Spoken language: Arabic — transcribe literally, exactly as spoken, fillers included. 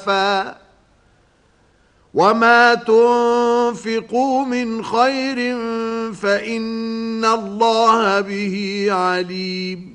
وما تنفقوا من خير فإن الله به عليم.